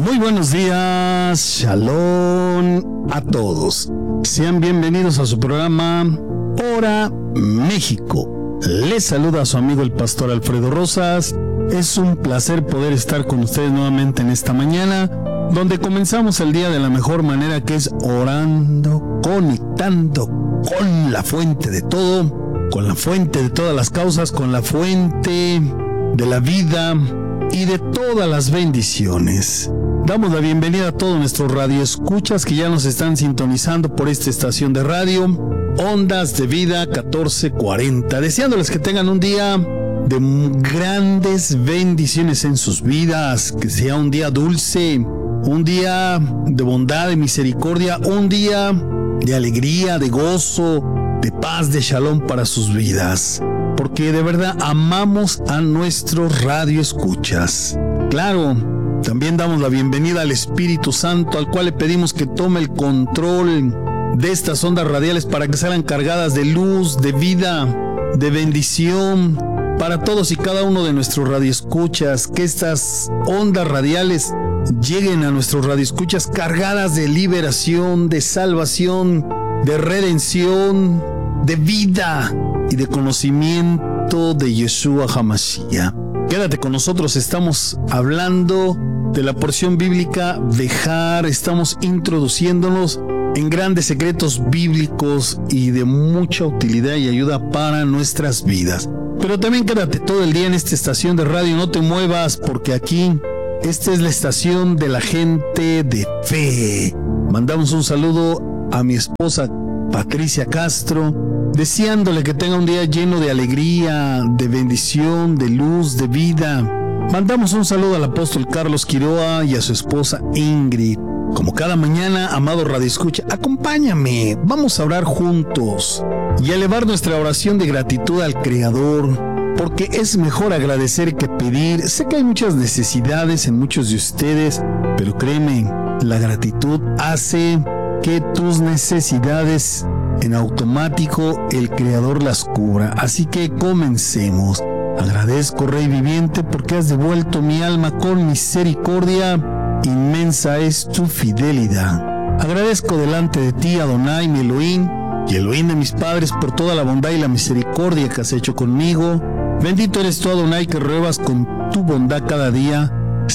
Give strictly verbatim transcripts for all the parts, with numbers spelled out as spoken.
Muy buenos días, shalom a todos. Sean bienvenidos a su programa Hora México. Les saluda a su amigo el pastor Alfredo Rosas. Es un placer poder estar con ustedes nuevamente en esta mañana, donde comenzamos el día de la mejor manera, que es orando, conectando con la fuente de todo, con la fuente de todas las causas, con la fuente de la vida y de todas las bendiciones. Damos la bienvenida a todos nuestros radioescuchas que ya nos están sintonizando por esta estación de radio, Ondas de Vida catorce cuarenta, deseándoles que tengan un día de grandes bendiciones en sus vidas, que sea un día dulce, un día de bondad, de misericordia, un día de alegría, de gozo, de paz, de shalom para sus vidas, porque de verdad amamos a nuestros radioescuchas. Claro, también damos la bienvenida al Espíritu Santo, al cual le pedimos que tome el control de estas ondas radiales para que sean cargadas de luz, de vida, de bendición para todos y cada uno de nuestros radioescuchas, que estas ondas radiales lleguen a nuestros radioescuchas cargadas de liberación, de salvación, de redención, de vida y de conocimiento de Yeshua HaMashiach. Quédate con nosotros, estamos hablando de la porción bíblica Dejar, estamos introduciéndonos en grandes secretos bíblicos y de mucha utilidad y ayuda para nuestras vidas. Pero también quédate todo el día en esta estación de radio, no te muevas, porque aquí esta es la estación de la gente de fe. Mandamos un saludo a mi esposa Patricia Castro, deseándole que tenga un día lleno de alegría, de bendición, de luz, de vida. Mandamos un saludo al apóstol Carlos Quiroa y a su esposa Ingrid. Como cada mañana, amado radioescucha, acompáñame, vamos a orar juntos y elevar nuestra oración de gratitud al Creador, porque es mejor agradecer que pedir. Sé que hay muchas necesidades en muchos de ustedes, pero créeme, la gratitud hace que tus necesidades en automático el Creador las cubra. Así que comencemos. Agradezco, Rey viviente, porque has devuelto mi alma con misericordia. Inmensa es tu fidelidad. Agradezco delante de ti, Adonai, mi Elohim, y Elohim de mis padres, por toda la bondad y la misericordia que has hecho conmigo. Bendito eres tú, Adonai, que renuevas con tu bondad cada día,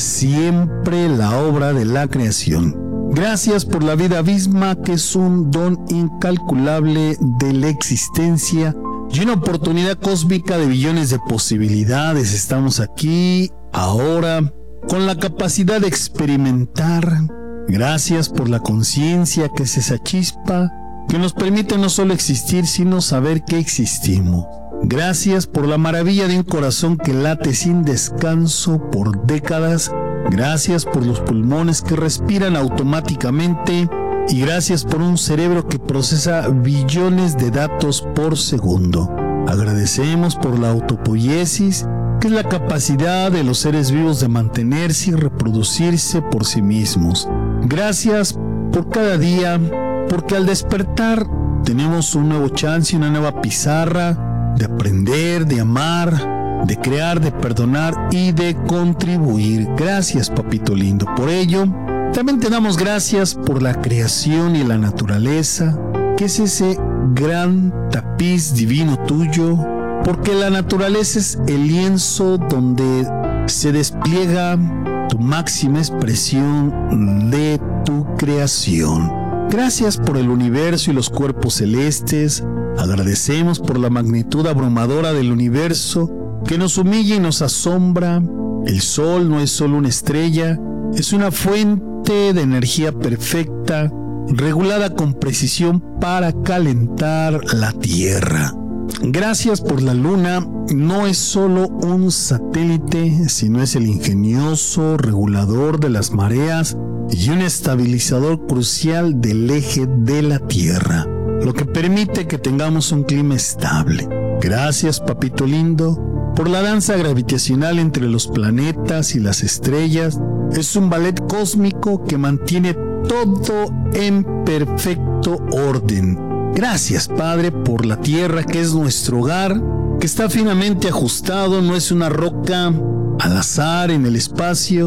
siempre la obra de la creación. Gracias por la vida misma, que es un don incalculable de la existencia y una oportunidad cósmica de billones de posibilidades. Estamos aquí, ahora, con la capacidad de experimentar. Gracias por la conciencia, que es esa chispa que nos permite no solo existir, sino saber que existimos. Gracias por la maravilla de un corazón que late sin descanso por décadas. Gracias por los pulmones que respiran automáticamente. Y gracias por un cerebro que procesa billones de datos por segundo. Agradecemos por la autopoiesis, que es la capacidad de los seres vivos de mantenerse y reproducirse por sí mismos. Gracias por cada día, porque al despertar tenemos un nuevo chance, una nueva pizarra de aprender, de amar, de crear, de perdonar y de contribuir. Gracias, papito lindo, por ello. También te damos gracias por la creación y la naturaleza, que es ese gran tapiz divino tuyo, porque la naturaleza es el lienzo donde se despliega tu máxima expresión de tu creación. Gracias por el universo y los cuerpos celestes. Agradecemos por la magnitud abrumadora del universo que nos humilla y nos asombra. El sol no es solo una estrella, es una fuente de energía perfecta, regulada con precisión para calentar la tierra. Gracias por la luna, no es solo un satélite, sino es el ingenioso regulador de las mareas y un estabilizador crucial del eje de la tierra, lo que permite que tengamos un clima estable. Gracias, papito lindo, por la danza gravitacional entre los planetas y las estrellas. Es un ballet cósmico que mantiene todo en perfecto orden. Gracias, Padre, por la tierra, que es nuestro hogar, que está finamente ajustado, no es una roca al azar en el espacio,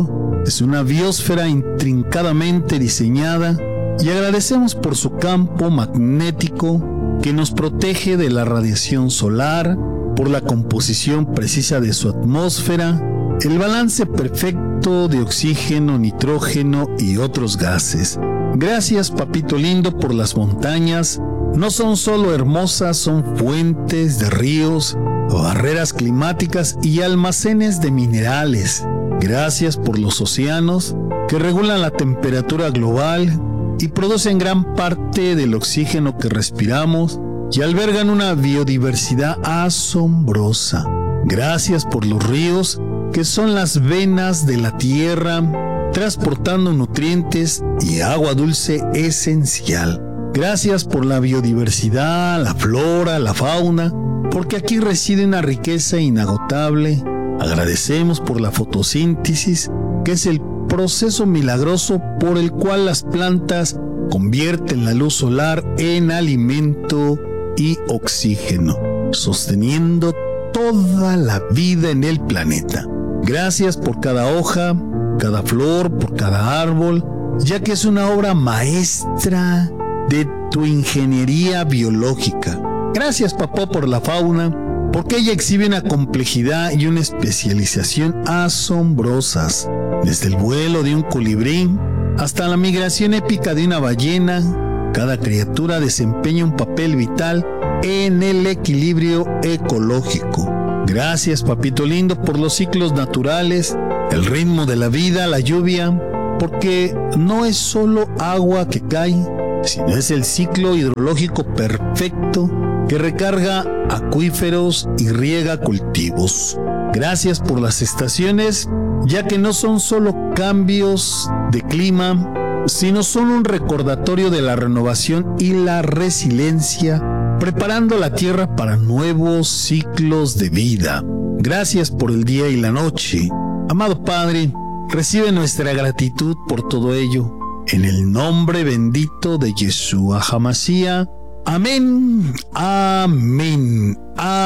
Es una biosfera intrincadamente diseñada y agradecemos por su campo magnético que nos protege de la radiación solar, por la composición precisa de su atmósfera, el balance perfecto de oxígeno, nitrógeno y otros gases. Gracias, papito lindo, por las montañas. No son solo hermosas, son fuentes de ríos, barreras climáticas y almacenes de minerales. Gracias por los océanos que regulan la temperatura global y producen gran parte del oxígeno que respiramos y albergan una biodiversidad asombrosa. Gracias por los ríos que son las venas de la tierra, transportando nutrientes y agua dulce esencial. Gracias por la biodiversidad, la flora, la fauna, porque aquí reside una riqueza inagotable. Agradecemos por la fotosíntesis, que es el proceso milagroso por el cual las plantas convierten la luz solar en alimento y oxígeno, sosteniendo toda la vida en el planeta. Gracias por cada hoja, cada flor, por cada árbol, ya que es una obra maestra de tu ingeniería biológica. Gracias, papá, por la fauna, porque ella exhibe una complejidad y una especialización asombrosas. Desde el vuelo de un colibrí hasta la migración épica de una ballena, cada criatura desempeña un papel vital en el equilibrio ecológico. Gracias, papito lindo, por los ciclos naturales, el ritmo de la vida, la lluvia, porque no es solo agua que cae, sino es el ciclo hidrológico perfecto que recarga acuíferos y riega cultivos. Gracias por las estaciones, ya que no son solo cambios de clima, sino son un recordatorio de la renovación y la resiliencia, preparando la tierra para nuevos ciclos de vida. Gracias por el día y la noche. Amado Padre, recibe nuestra gratitud por todo ello. En el nombre bendito de Yeshua HaMashiach. Amén, amén,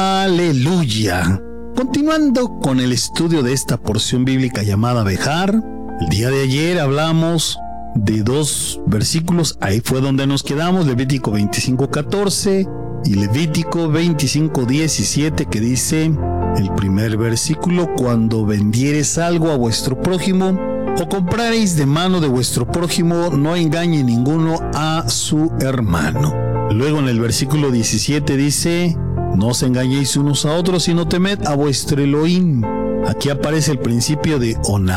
aleluya. Continuando con el estudio de esta porción bíblica llamada Bejar, el día de ayer hablamos de dos versículos, ahí fue donde nos quedamos, Levítico veinticinco catorce y Levítico veinticinco diecisiete, que dice el primer versículo: cuando vendiereis algo a vuestro prójimo o comprareis de mano de vuestro prójimo, no engañe ninguno a su hermano. Luego en el versículo diecisiete dice: no os engañéis unos a otros, sino temed a vuestro Elohim. Aquí aparece el principio de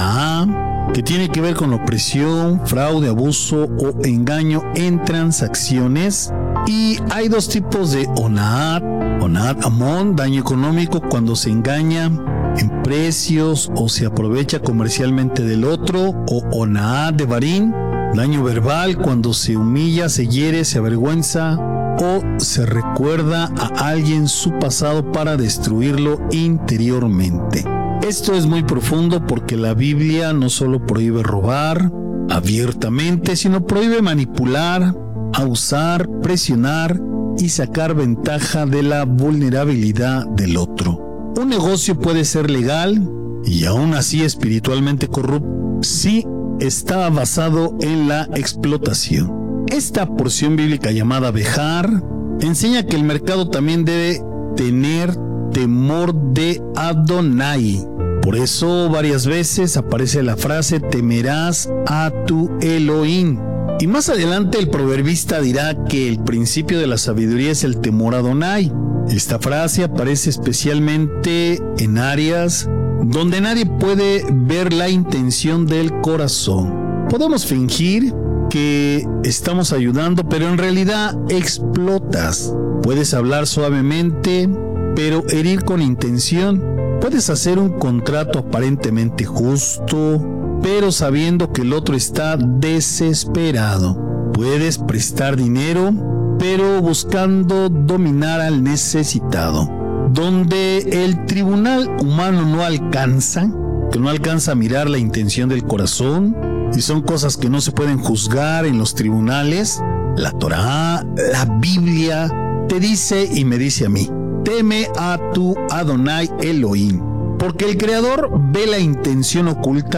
Onaá, que tiene que ver con opresión, fraude, abuso o engaño en transacciones. Y hay dos tipos de Onaat. Onaat Amón, daño económico, cuando se engaña en precios o se aprovecha comercialmente del otro. O Onaat de Barín, daño verbal, cuando se humilla, se hiere, se avergüenza o se recuerda a alguien su pasado para destruirlo interiormente. Esto es muy profundo porque la Biblia no solo prohíbe robar abiertamente, sino prohíbe manipular, abusar, presionar y sacar ventaja de la vulnerabilidad del otro. Un negocio puede ser legal y aún así espiritualmente corrupto si está basado en la explotación. Esta porción bíblica llamada Bejar enseña que el mercado también debe tener temor de Adonai. Por eso varias veces aparece la frase: temerás a tu Elohim. Y más adelante el proverbista dirá que el principio de la sabiduría es el temor a Adonai. Esta frase aparece especialmente en áreas donde nadie puede ver la intención del corazón. Podemos fingir que estamos ayudando, pero en realidad explotas. Puedes hablar suavemente, pero herir con intención. Puedes hacer un contrato aparentemente justo, pero sabiendo que el otro está desesperado. Puedes prestar dinero, pero buscando dominar al necesitado. Donde el tribunal humano no alcanza, que no alcanza a mirar la intención del corazón, y son cosas que no se pueden juzgar en los tribunales, la Torá, la Biblia, te dice y me dice a mí: teme a tu Adonai Elohim, porque el Creador ve la intención oculta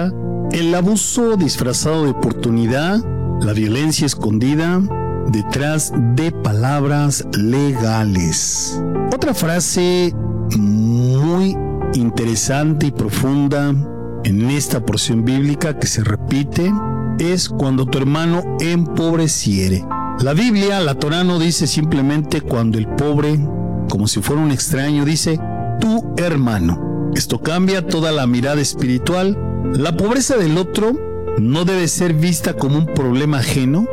el abuso disfrazado de oportunidad, la violencia escondida detrás de palabras legales. Otra frase muy interesante y profunda en esta porción bíblica que se repite es cuando tu hermano empobreciere. La Biblia, la Torá, no dice simplemente cuando el pobre, como si fuera un extraño, dice tu hermano. Esto cambia toda la mirada espiritual. La pobreza del otro no debe ser vista como un problema ajeno,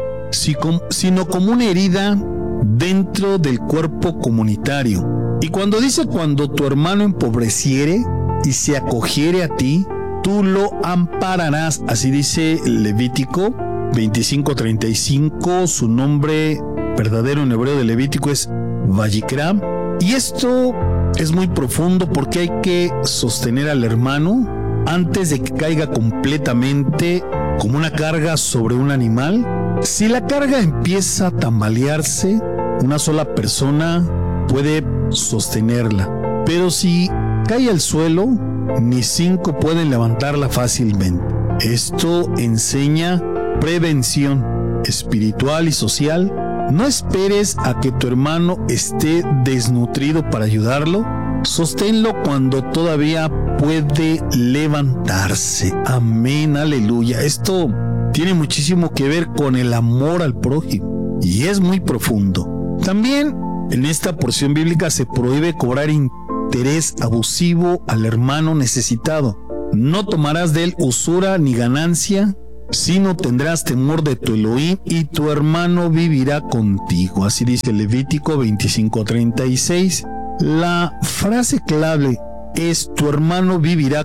sino como una herida dentro del cuerpo comunitario. Y cuando dice cuando tu hermano empobreciere y se acogiere a ti, tú lo ampararás. Así dice Levítico veinticinco treinta y cinco. Su nombre verdadero en hebreo de Levítico es Vayikra. Y esto es muy profundo porque hay que sostener al hermano antes de que caiga completamente como una carga sobre un animal. Si la carga empieza a tambalearse, una sola persona puede sostenerla, pero si cae al suelo, ni cinco pueden levantarla fácilmente. Esto enseña prevención espiritual y social. No esperes a que tu hermano esté desnutrido para ayudarlo. Sosténlo cuando todavía puede levantarse. Amén, aleluya. Esto tiene muchísimo que ver con el amor al prójimo y es muy profundo. También en esta porción bíblica se prohíbe cobrar interés abusivo al hermano necesitado. No tomarás de él usura ni ganancia, sino tendrás temor de tu Elohim y tu hermano vivirá contigo. Así dice Levítico veinticinco treinta y seis. La frase clave es tu hermano vivirá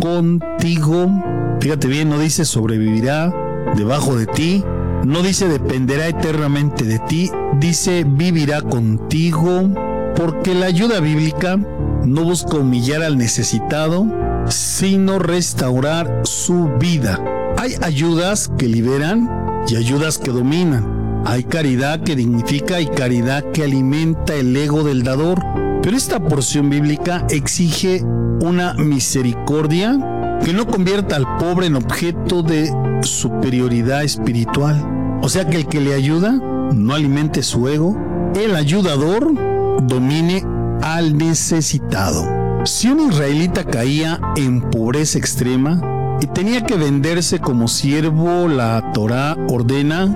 contigo. Fíjate bien, no dice sobrevivirá debajo de ti, no dice dependerá eternamente de ti, dice vivirá contigo, porque la ayuda bíblica no busca humillar al necesitado, sino restaurar su vida. Hay ayudas que liberan y ayudas que dominan. Hay caridad que dignifica y caridad que alimenta el ego del dador. Pero esta porción bíblica exige una misericordia que no convierta al pobre en objeto de superioridad espiritual. O sea que el que le ayuda no alimente su ego, el ayudador domine al necesitado. Si un israelita caía en pobreza extrema y tenía que venderse como siervo, la Torá ordena: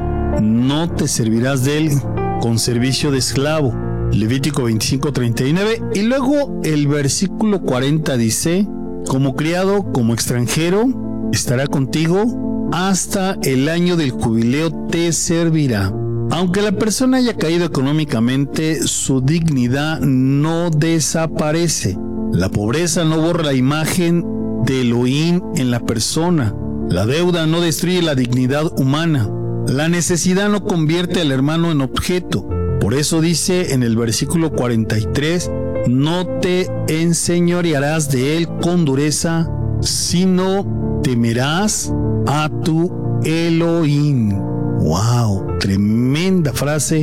no te servirás de él con servicio de esclavo. Levítico veinticinco treinta y nueve. Y luego el versículo cuarenta dice: como criado, como extranjero, estará contigo, hasta el año del jubileo te servirá. Aunque la persona haya caído económicamente, su dignidad no desaparece. La pobreza no borra la imagen de Elohim en la persona. La deuda no destruye la dignidad humana. La necesidad no convierte al hermano en objeto. Por eso dice en el versículo cuarenta y tres: no te enseñorearás de él con dureza, sino temerás a tu Elohim. ¡Wow! Tremenda frase,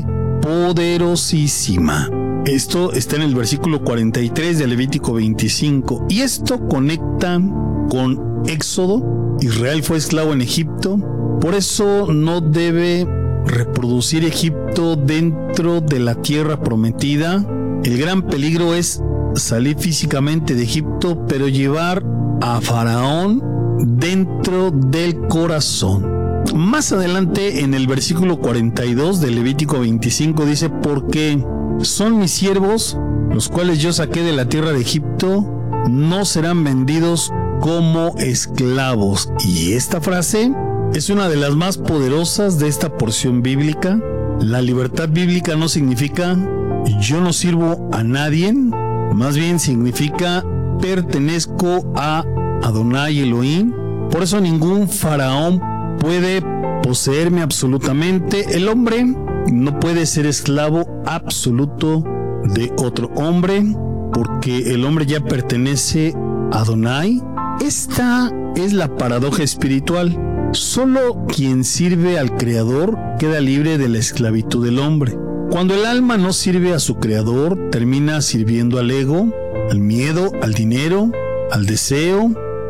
poderosísima. Esto está en el versículo cuarenta y tres de Levítico veinticinco. Y esto conecta con Éxodo. Israel fue esclavo en Egipto. Por eso no debe reproducir Egipto dentro de la tierra prometida. El gran peligro es salir físicamente de Egipto, pero llevar a Faraón dentro del corazón. Más adelante, en el versículo cuarenta y dos de Levítico veinticinco, dice: porque son mis siervos, los cuales yo saqué de la tierra de Egipto, no serán vendidos como esclavos. Y esta frase es una de las más poderosas de esta porción bíblica. La libertad bíblica no significa yo no sirvo a nadie, más bien significa pertenezco a Adonai Elohim. Por eso ningún faraón puede poseerme absolutamente. El hombre no puede ser esclavo absoluto de otro hombre, porque el hombre ya pertenece a Adonai. Esta es la paradoja espiritual. Solo quien sirve al Creador queda libre de la esclavitud del hombre. Cuando el alma no sirve a su Creador, termina sirviendo al ego, al miedo, al dinero, al deseo,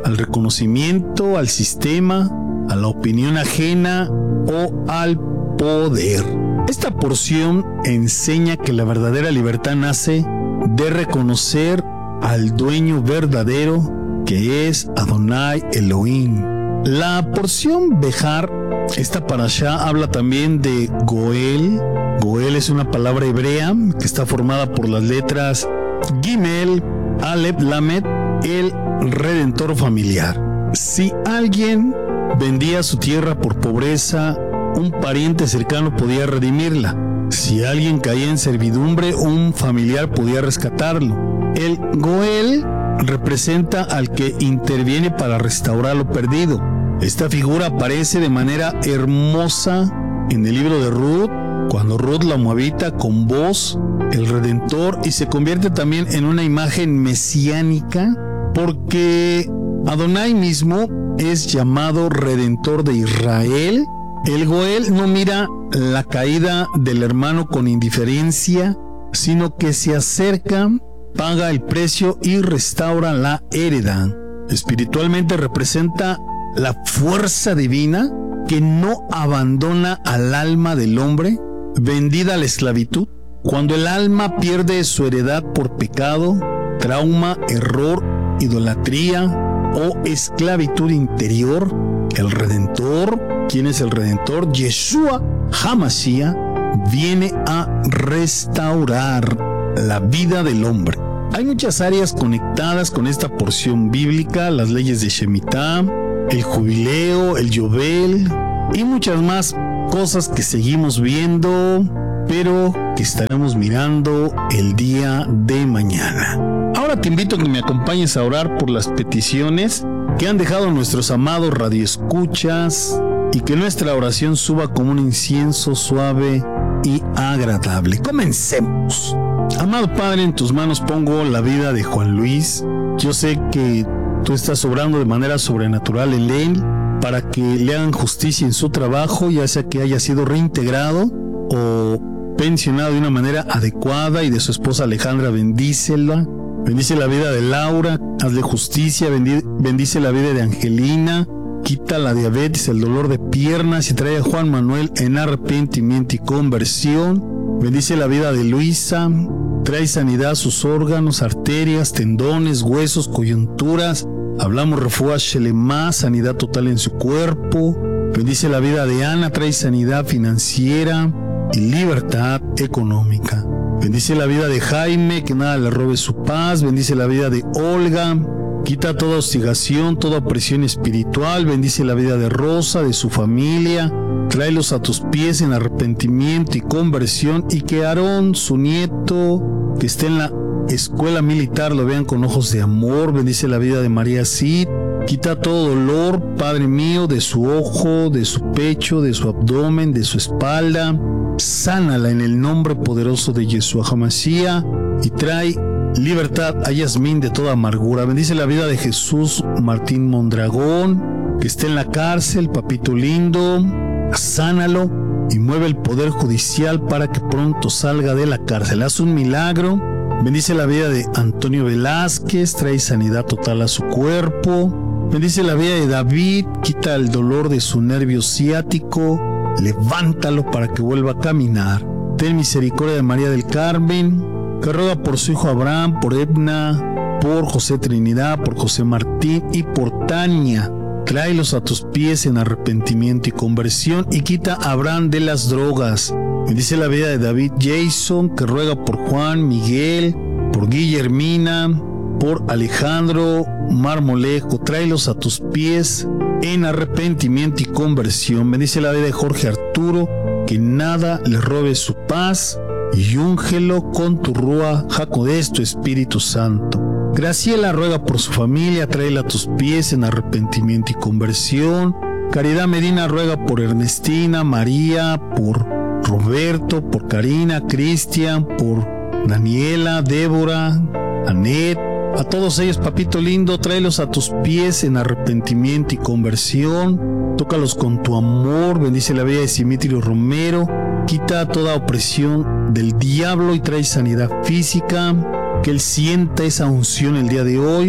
al reconocimiento, al sistema, a la opinión ajena o al poder. Esta porción enseña que la verdadera libertad nace de reconocer al dueño verdadero, que es Adonai Elohim. La porción Behar, esta parashá, habla también de Goel. Goel es una palabra hebrea que está formada por las letras Gimel, Aleph, Lamed, el redentor familiar. Si alguien vendía su tierra por pobreza, un pariente cercano podía redimirla. Si alguien caía en servidumbre, un familiar podía rescatarlo. El Goel representa al que interviene para restaurar lo perdido. Esta figura aparece de manera hermosa en el libro de Ruth, cuando Ruth la moabita con voz, el Redentor, y se convierte también en una imagen mesiánica porque Adonai mismo es llamado Redentor de Israel. El Goel no mira la caída del hermano con indiferencia, sino que se acerca, paga el precio y restaura la heredad. Espiritualmente representa la fuerza divina que no abandona al alma del hombre vendida a la esclavitud. Cuando el alma pierde su heredad por pecado, trauma, error, idolatría o esclavitud interior, el Redentor, ¿quién es el Redentor? Yeshua HaMashiach viene a restaurar la vida del hombre. Hay muchas áreas conectadas con esta porción bíblica: las leyes de Shemitah, el jubileo, el Yobel y muchas más cosas que seguimos viendo, pero que estaremos mirando el día de mañana. Ahora te invito a que me acompañes a orar por las peticiones que han dejado nuestros amados radioescuchas y que nuestra oración suba como un incienso suave y agradable. Comencemos. Amado Padre, en tus manos pongo la vida de Juan Luis. Yo sé que tú estás obrando de manera sobrenatural en él para que le hagan justicia en su trabajo, ya sea que haya sido reintegrado o pensionado de una manera adecuada, y de su esposa Alejandra, bendícela. Bendice la vida de Laura, hazle justicia. Bendice la vida de Angelina, quita la diabetes, el dolor de piernas y trae a Juan Manuel en arrepentimiento y conversión. Bendice la vida de Luisa, trae sanidad a sus órganos, arterias, tendones, huesos, coyunturas. Hablamos refuah Shelemá, sanidad total en su cuerpo. Bendice la vida de Ana, trae sanidad financiera y libertad económica. Bendice la vida de Jaime, que nada le robe su paz. Bendice la vida de Olga, quita toda hostigación, toda opresión espiritual. Bendice la vida de Rosa, de su familia. Tráelos a tus pies en arrepentimiento y conversión, y que Aarón, su nieto, que esté en la escuela militar, lo vean con ojos de amor. Bendice la vida de María Cid. Quita todo dolor, Padre mío, de su ojo, de su pecho, de su abdomen, de su espalda. Sánala en el nombre poderoso de Yeshua HaMashiach y trae libertad a Yasmín de toda amargura. Bendice la vida de Jesús Martín Mondragón, que esté en la cárcel, papito lindo. Sánalo y mueve el poder judicial para que pronto salga de la cárcel. Haz un milagro. Bendice la vida de Antonio Velázquez, trae sanidad total a su cuerpo. Bendice la vida de David, quita el dolor de su nervio ciático, levántalo para que vuelva a caminar. Ten misericordia de María del Carmen, que ruega por su hijo Abraham, por Edna, por José Trinidad, por José Martín y por Tania. Tráelos a tus pies en arrepentimiento y conversión, y quita a Abraham de las drogas. Bendice la vida de David Jason, que ruega por Juan, Miguel, por Guillermina, por Alejandro Marmolejo. Tráelos a tus pies en arrepentimiento y conversión. Bendice la vida de Jorge Arturo, que nada le robe su paz, y úngelo con tu Ruach HaKodesh, tu Espíritu Santo. Graciela ruega por su familia, tráela a tus pies en arrepentimiento y conversión. Caridad Medina ruega por Ernestina, María, por Roberto, por Karina, Cristian, por Daniela, Débora, Anet. A todos ellos, papito lindo, tráelos a tus pies en arrepentimiento y conversión. Tócalos con tu amor. Bendice la vida de Simitrio Romero. Quita toda opresión del diablo y trae sanidad física. Que él sienta esa unción el día de hoy.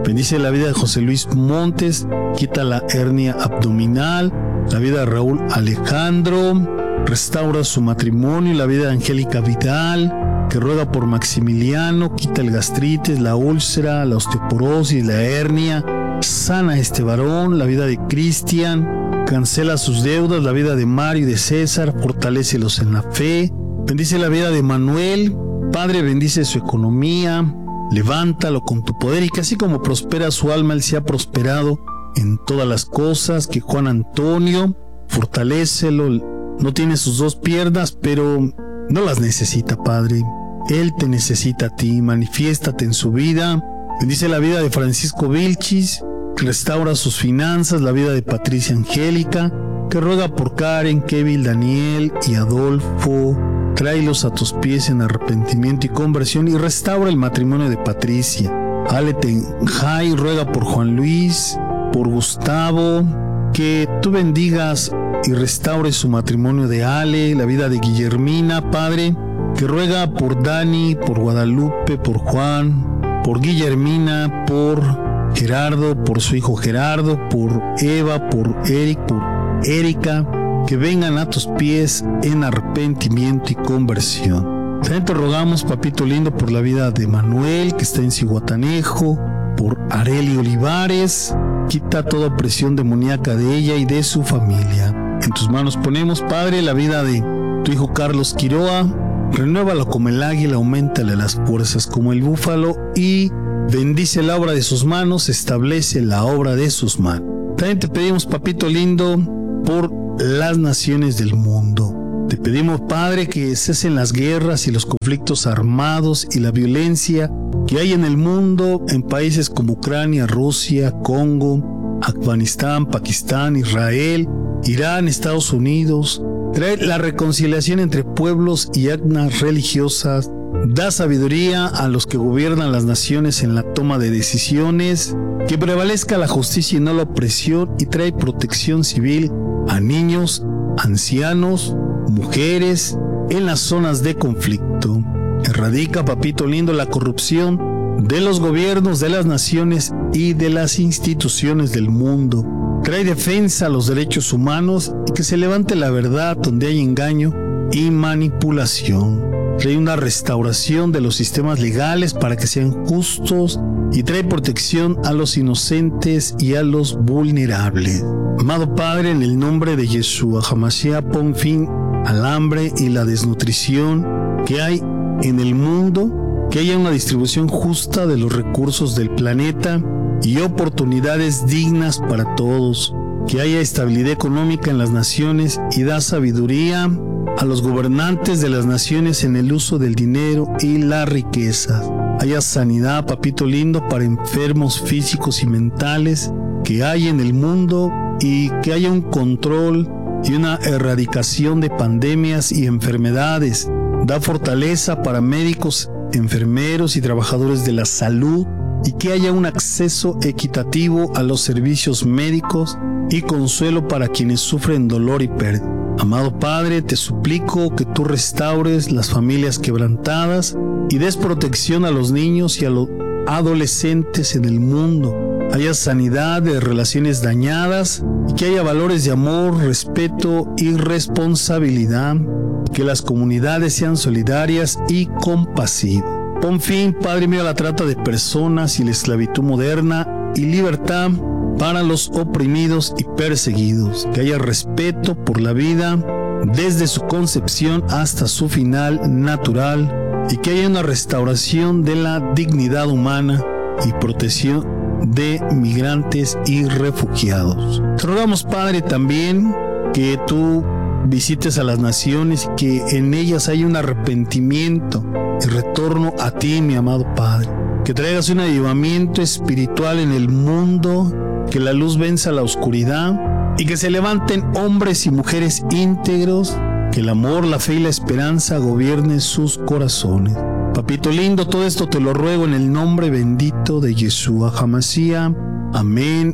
Bendice la vida de José Luis Montes, quita la hernia abdominal, la vida de Raúl Alejandro, restaura su matrimonio, la vida de Angélica Vidal, que ruega por Maximiliano, quita el gastritis, la úlcera, la osteoporosis, la hernia, sana a este varón, la vida de Cristian, cancela sus deudas, la vida de Mario y de César, fortalécelos en la fe. Bendice la vida de Manuel, Padre, bendice su economía, levántalo con tu poder y que así como prospera su alma, él sea prosperado en todas las cosas. Que Juan Antonio, fortalécelo, no tiene sus dos piernas, pero no las necesita, Padre. Él te necesita a ti, manifiéstate en su vida. Bendice la vida de Francisco Vilchis, restaura sus finanzas, la vida de Patricia Angélica, que ruega por Karen, Kevin, Daniel y Adolfo. Tráelos a tus pies en arrepentimiento y conversión y restaura el matrimonio de Patricia. Ale Tenjay ruega por Juan Luis, por Gustavo, que tú bendigas y restaures su matrimonio de Ale, la vida de Guillermina, Padre, que ruega por Dani, por Guadalupe, por Juan, por Guillermina, por Gerardo, por su hijo Gerardo, por Eva, por Eric, por Erika, que vengan a tus pies en arrepentimiento y conversión. También te rogamos, papito lindo, por la vida de Manuel, que está en Cihuatanejo, por Areli Olivares, quita toda opresión demoníaca de ella y de su familia. En tus manos ponemos, Padre, la vida de tu hijo Carlos Quiroa, renuévalo como el águila, auméntale las fuerzas como el búfalo y bendice la obra de sus manos, establece la obra de sus manos. También te pedimos, papito lindo, por las naciones del mundo. Te pedimos, Padre, que cesen las guerras y los conflictos armados y la violencia que hay en el mundo, en países como Ucrania, Rusia, Congo, Afganistán, Pakistán, Israel, Irán, Estados Unidos. Trae la reconciliación entre pueblos y etnias religiosas. Da sabiduría a los que gobiernan las naciones en la toma de decisiones. Que prevalezca la justicia y no la opresión, y trae protección civil a niños, ancianos, mujeres en las zonas de conflicto. Erradica, papito lindo, la corrupción de los gobiernos, de las naciones y de las instituciones del mundo. Trae defensa a los derechos humanos y que se levante la verdad donde hay engaño y manipulación. Trae una restauración de los sistemas legales para que sean justos y trae protección a los inocentes y a los vulnerables. Amado Padre, en el nombre de Yeshua HaMashiach, pon fin al hambre y la desnutrición que hay en el mundo, que haya una distribución justa de los recursos del planeta y oportunidades dignas para todos, que haya estabilidad económica en las naciones y da sabiduría a los gobernantes de las naciones en el uso del dinero y la riqueza. Haya sanidad, papito lindo, para enfermos físicos y mentales que hay en el mundo y que haya un control y una erradicación de pandemias y enfermedades. Da fortaleza para médicos, enfermeros y trabajadores de la salud y que haya un acceso equitativo a los servicios médicos y consuelo para quienes sufren dolor y pérdida. Amado Padre, te suplico que tú restaures las familias quebrantadas y des protección a los niños y a los adolescentes en el mundo. Haya sanidad de relaciones dañadas y que haya valores de amor, respeto y responsabilidad. Que las comunidades sean solidarias y compasivas. Pon fin, Padre mío, a la trata de personas y la esclavitud moderna y libertad para los oprimidos y perseguidos. Que haya respeto por la vida desde su concepción hasta su final natural y que haya una restauración de la dignidad humana y protección de migrantes y refugiados. Te rogamos, Padre, también que tú visites a las naciones y que en ellas haya un arrepentimiento y retorno a ti, mi amado Padre. Que traigas un avivamiento espiritual en el mundo, que la luz venza la oscuridad y que se levanten hombres y mujeres íntegros, que el amor, la fe y la esperanza gobiernen sus corazones. Papito lindo, todo esto te lo ruego en el nombre bendito de Yeshua HaMashiach. Amén,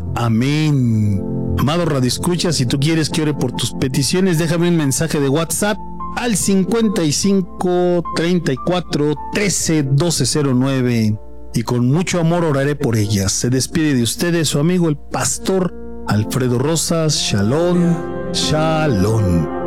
amén. Amado Radio Escucha, si tú quieres que ore por tus peticiones, déjame un mensaje de WhatsApp al cincuenta y cinco, treinta y cuatro, trece, doce cero nueve. y con mucho amor oraré por ellas. Se despide de ustedes su amigo el pastor Alfredo Rosas. Shalom, shalom.